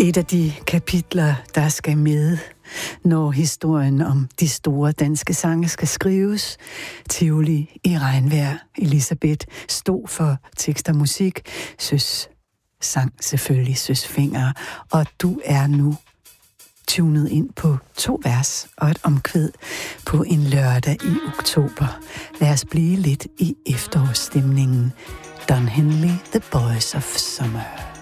Et af de kapitler, der skal med, når historien om de store danske sange skal skrives. Tivoli i regnvejr. Elisabeth stod for tekst og musik. Søs sang selvfølgelig Søs Fenger. Og du er nu tunet ind på 2 vers og et omkvæd på en lørdag i oktober. Lad os blive lidt i efterårsstemningen. Don Henley, The Boys of Summer.